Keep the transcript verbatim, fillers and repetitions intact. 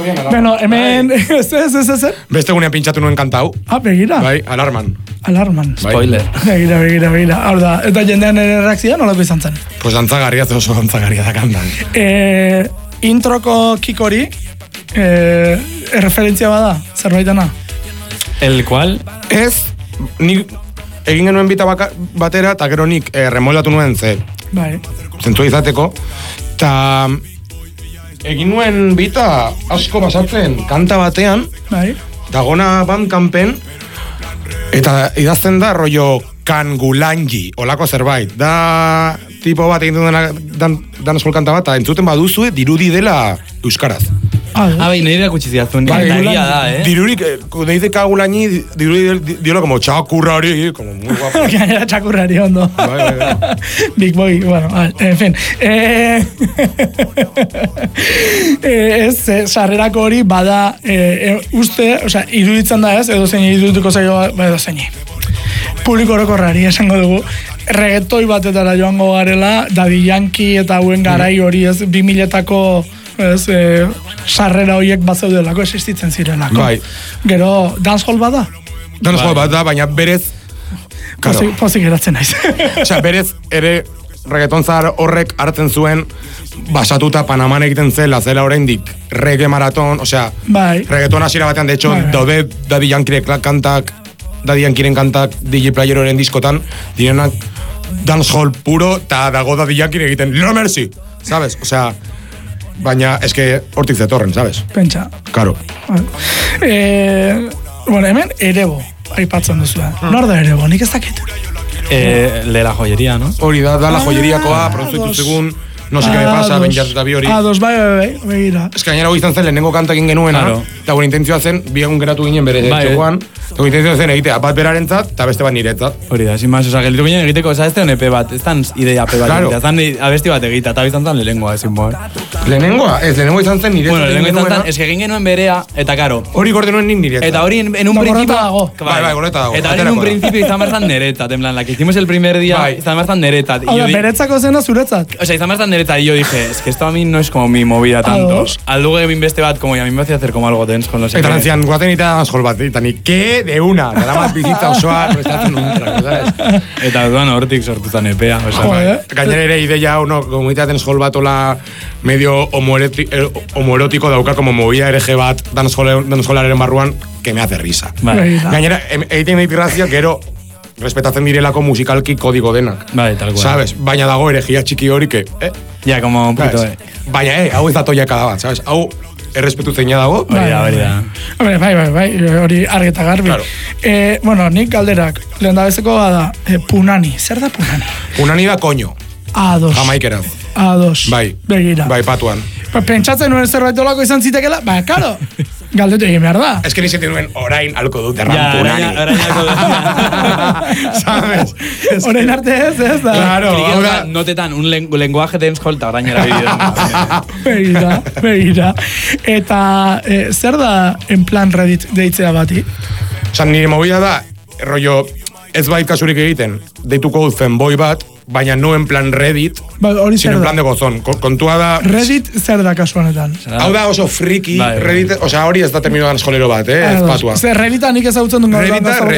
Bueno, hemen, ez, ez, ez, ez. Beste gunean pintxatu nuen kantau. Ah, begira. Bai, alarman. Alarman. Spoiler. Begira, begira, begira. Hau da, eta jendean ere reakzioa nolako izan zen? Pues dantzagarria, oso dantzagarria da kantan. Eh, introko kikori, eh, referentzia bada, zerbaitana? El cual? Ez, nik egin genuen bita baka, batera, eta gero nik eh, remoldatu nuen ze. Bai. Zentua izateko. Eta egin nuen bita asko basatzen kanta batean, Bai. dagona bandkampen, eta idazten da rollo kangulangi, olako zerbait. Da tipo bat egin dena dan, dan kanta bat, eta entzuten baduzue dirudi dela euskaraz. Ah, Ah, bai, nahi erakutsi ziazun. Bai, Eta egia da, eh? Dirurik, eh, dice kagulani, dirudi diola como txakurrari, como muy guapo. Gainera txakurrari ondo. Bai, bai, bai. Big Boy, bueno, ah, en fin. Eh, eh, ez, eh, sarrerako hori bada eh, eh, uste, osea, iruditzen da ez, edo zein irudituko zaio, ba, edo zein. Publiko orokorrari esango dugu, regetoi batetara joango garela, Daddy Yankee eta hauen garai hori ez, bi miletako ez, eh, sarrera horiek bazeudelako, existitzen zirelako. Bai. Gero, dancehall bada? Dancehall bat da, baina berez, claro, Pozik, pozik geratzen naiz. osea, berez ere reggaeton zahar horrek hartzen zuen basatuta Panaman egiten zela, zela oraindik reggae maraton, osea, Bai. reggaeton hasiera batean, de hecho, Bai. daude Daddy Yankee kantak, Daddy Yankeeren kantak D J Playeroren diskotan, direnak dancehall puro, eta dago Daddy Yankee egiten, Little Mercy, sabes? Osea, baina eske hortik zetorren, sabes? Pentsa. Claro. Eh, bueno, hemen erebo, aipatzen duzu. Nor da erebo, nik ez dakit. Eh, de la joyería, ¿no? Hori da, da la Ah, joyeriakoa, produzitu ados. segun, no sé qué me pasa, ben jartuta bi hori. Ados, bai, bai, bai, begira. Ez que gainera hori izan zen lehenengo kanta egin genuena, Claro. eta gure intentzioa zen, bi egun geratu ginen bere Bai. txegoan, eta gure intentzioa zen egitea bat berarentzat, eta beste bat niretzat. Hori da, sin más, oza, gelditu ginen egiteko, oza, ez da E P bat, ez dan idea E P bat, Claro. ez dan abesti bat egita, eta bizan zan lehengoa, ezin boa. Lehenengoa, ez, lehenengo izan zen niretzat Bueno, egin lehenko izan genuena, zan, ez que egin genuen berea, eta karo, hori gorde nuen nik niretzat. eta hori en, en un Da, principio... gorreta dago. Bai, bai, gorreta dago, Eta hori en aterako un da. principio izan barzan neretzat, en plan, la que hicimos el primer día, Bai. izan barzan neretzat. y Hau yo da, di- beretzako zena zuretzat. O sea, izan barzan neretzat, y yo dije, es que esto a mí no es como mi movida tanto. Ados. Al luego de mi beste bat, como y a mí me hacía hacer como algo tenso con los Eta nantzian, guaten eta dancehall bat, eta nik, ke, de una, gara bat bizitza osoa, prestatzen un trago, ¿sabes? Eta duan hortik sortutan epea, o sea, Joder. Gainera ere ideia, no, komunitatea dancehall bat ola medio homoeroti- eh, homoerotiko dauka, como movida R G bat dancehall- dancehallaren barruan, que me hace risa. Vale. Begira. Gainera, em- egiten dit grazia, gero, respetatzen direlako musikalki kodigo denak. Bai, tal cual. Sabes? Baina dago eregia txiki hori, que, eh, Ya, como un poquito sabes? de... Baina, eh, hau ez da toiaka da bat, sabes? Hau, errespetu zeina dago. Hori da, hori da. Hombre, bai, bai, bai, hori argi eta garbi. Claro. Eh, bueno, nik galderak, lehen da bezeko bada, eh, punani, zer da punani? Unani da koño, Ados. jamaikeraz. Ados. Bai. Begira. Bai, patuan. Ba, pentsatzen nuen zerbait olako izan zitekela, ba, karo, galdetu egin behar da. Ez que ni senti nuen orain alko dut erran Ja, punani. orain- orain alko dut. Sabes? Es que- Orain arte ez, ez da. Claro, hau da, Notetan, un len lenguaje dancehall eta orain erabiltzen. Begira, begira. Eta eh, zer da en plan Reddit deitzea bati? oza, nire movida da, rollo, ez bait kasurik egiten, deituko dut fanboy bat, baina no en plan Reddit, Ba, hori sino zer en da. plan de gozón. Ko- Kontua da, Reddit zer da kasu honetan? hau da oso friki, Bai, bai. Reddit, osea, hori ez da termino dancehallero bat, eh, ez Ados. patua. Zer, Redditan nik ezagutzen duen gaur. Reddita,